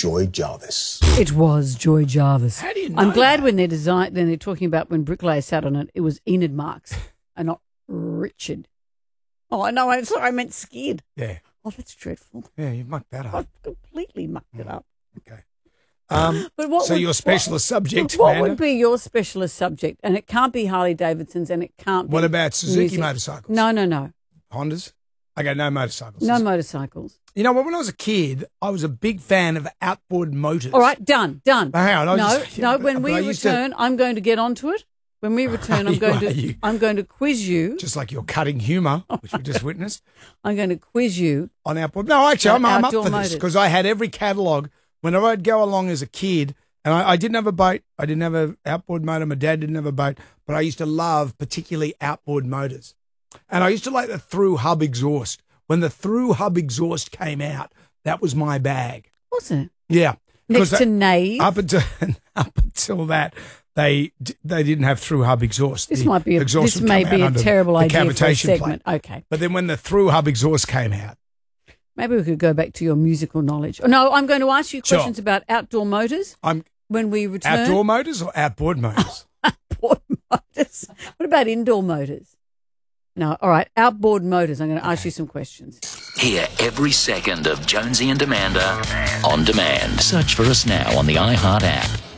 Joy Jarvis. It was Joy Jarvis. How do you know I'm glad that? when they're talking about when Bricklayer sat on it, it was Enid Marks and not Richard. Oh, no, I'm sorry, I meant scared. Yeah. Oh, that's dreadful. Yeah, you've mucked that up. I've completely mucked it up. Okay. But what So would- your specialist subject, What Amanda? would be your specialist subject? And it can't be Harley Davidson's and it can't be What about Suzuki music. motorcycles? No. Hondas? Okay, no motorcycles. No motorcycles. You know what? When I was a kid, I was a big fan of outboard motors. All right, done. Hang on, When but we I used to- return, I'm going to get onto it. When we return, I'm going to quiz you. Just like your cutting humour, which we just witnessed. I'm going to quiz you. On outboard. No, actually, I'm up Outdoor for this motors. because I had every catalogue. Whenever I'd go along as a kid, and I didn't have a boat, I didn't have an outboard motor, my dad didn't have a boat, but I used to love particularly outboard motors. And I used to like the through hub exhaust. When the through hub exhaust came out, that was my bag. Was it? Yeah. Next Because to Nave. Up until that, they didn't have through hub exhaust. This The might be exhaust this would may come be out a under terrible the idea for a cavitation plate. segment. Okay. But then when the through hub exhaust came out, Maybe we could go back to your musical knowledge. Oh, no, I'm going to ask you Sure. questions about outdoor motors I'm when we return. outdoor motors or outboard motors? Outboard motors. What about indoor motors? No, all right, outboard motors. I'm going to ask you some questions. Hear every second of Jonesy and Amanda on demand. Search for us now on the iHeart app.